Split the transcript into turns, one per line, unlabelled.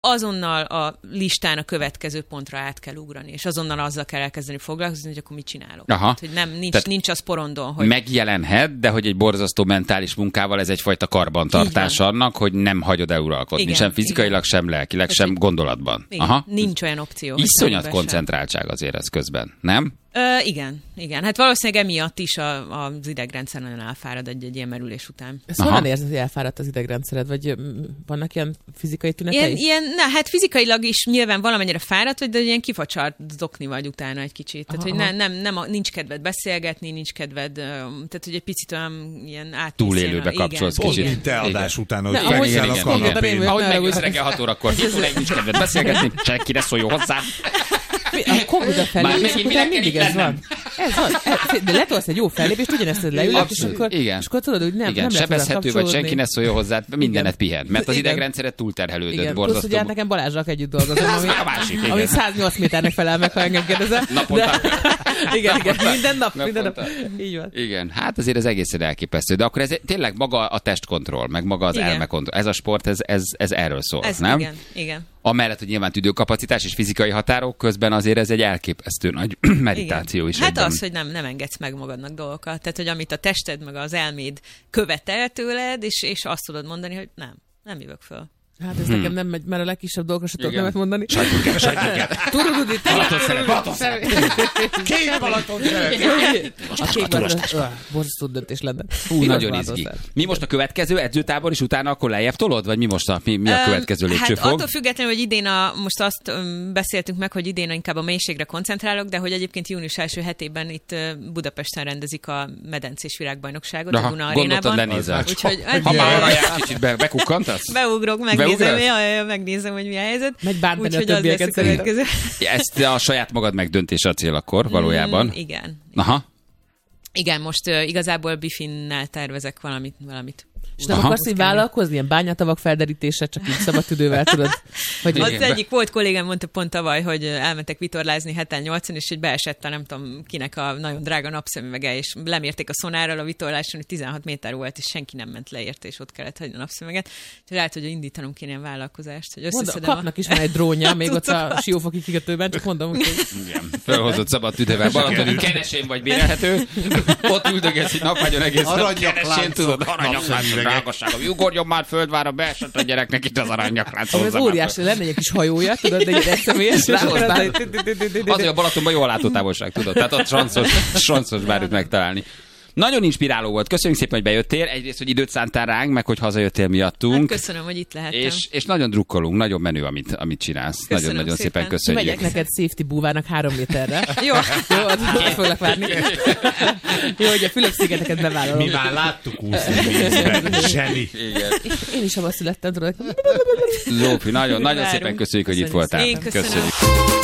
azonnal a listán a következő pontra át kell ugrani, és azonnal azzal kell elkezdeni foglalkozni, hogy akkor mit csinálok.
Aha.
Tehát, hogy nincs az porondon, hogy...
Megjelenhet, de hogy egy borzasztó mentális munkával ez egyfajta karbantartás annak, hogy nem hagyod eluralkodni. Igen, sem fizikailag, sem lelkileg, sem gondolatban.
Igen,
aha.
Nincs olyan opció.
Iszonyat koncentráltság azért ez közben, nem?
Igen. Hát valószínűleg emiatt is az idegrendszer nagyon elfárad egy ilyen merülés után.
Ezt hogyan érzed, hogy elfáradt az idegrendszered? Vagy vannak ilyen fizikai tünetei?
Hát fizikailag is nyilván valamennyire fáradt vagy, de ilyen kifacsart zokni vagy utána egy kicsit. Tehát, hogy nincs kedved beszélgetni, nincs kedved, tehát, hogy egy picit olyan ilyen
túlélőbe kapcsolsz kicsit.
Mint te adás után, hogy
fekszel
a kanapén.
Ahogy megjössz reggel 6 órakor, nincs kedved beszélgetni, senkire szóljon hozzá.
A Covid fellépés után mindig ez van. Ez van. De letolsz egy jó fellépést, ugyanezt leülök, és akkor tudod, hogy nem lehet
sebezhető, vagy senki ne szóljon hozzá, mindenet pihen, mert az idegrendszeret túlterhelődött, borzasztó.
Plusz, ugye nekem Balázsral együtt dolgozom, ami 108 méternek felel meg, ha engem kérdezel.
Naponta.
Igen, minden nap. Így van.
Igen, hát azért ez egészen elképesztő, de akkor ez tényleg maga a testkontroll, meg maga az elmekontroll. Ez a sport, ez erről szól, nem?
Igen.
Amellett, hogy nyilván tüdőkapacitás és fizikai határok közben azért ez egy elképesztő nagy meditáció is.
Hát az, hogy nem engedsz meg magadnak dolgokat. Tehát, hogy amit a tested meg az elméd követel tőled, és azt tudod mondani, hogy nem jövök föl.
Hát ez nekem nem megy, mert a legkisebb dolgokra se tudok nemet mondani.
Sajtmunket. Balaton szeret. Két Balaton szeret.
A kék Balaton. Borzasztó döntés lenne.
Nagyon izgi. Mi most a következő edzőtábor, és utána akkor lejjebb tolod? Vagy mi a következő lépcsőfok?
Hát attól függetlenül, hogy idén most azt beszéltünk meg, hogy idén inkább a mélységre koncentrálok, de hogy egyébként június első hetében itt Budapesten rendezik a medencés világbajnokságot a Duna Arénában.
Lenézel. Ha már arra jársz, kicsit bekukkantasz?
Beugrok, megnézem, hogy mi a helyzet.
Megy bántani a többieket szerintem.
Ezt a saját magad megdöntése a cél akkor valójában.
Igen.
Aha.
Igen, most igazából Bifinnel tervezek valamit.
És nem akarsz így vállalkozni? Ilyen bányatavak felderítése, csak így szabad tüdővel, tudod?
Hogy az egyik volt kollégám mondta pont tavaly, hogy elmentek vitorlázni 7-8-on, és hogy beesett a nem tudom kinek a nagyon drága napszemüvege, és lemérték a szonárral a vitorláson, hogy 16 méter volt, és senki nem ment le érte, és ott kellett hagyni a napszemüveget. Úgyhogy lehet, hogy indítanunk kéne ilyen vállalkozást. Hogy
kapnak is már egy drónja, még ott a Siófoki kikötőben, csak mondom, hogy...
Igen, felhozott szabad tüdővel. Balatoni kenesén vagy bérelhető, ott üldögesz egy napágyon egész nap kenesén, tudod, drágasága. Ugorjon már földvára, beesett a gyereknek itt az aranynyakláncot.
Ez óriási, lenne egy kis hajója, tudod, de egy egyszemélyes.
Azért a Balatonban jó a látótávolság, tudod. Tehát ott sanszos bármit megtalálni. Nagyon inspiráló volt. Köszönjük szépen, hogy bejöttél. Egyrészt, hogy időt szántál ránk, meg hogy hazajöttél miattunk. Hát
köszönöm, hogy itt lehettem.
És nagyon drukkolunk, nagyon menő, amit csinálsz. Nagyon-nagyon szépen köszönjük.
Megyek neked safety búvának 3 méterre.
Jó,
ott foglak várni. Jó, hogy a Fülöp-szigeteket bevállalom.
Mi már láttuk úszni vízben. Zseni.
Én is abban születtem, tudod.
Zsófi, nagyon szépen köszönjük, hogy itt voltál.
Én köszönöm.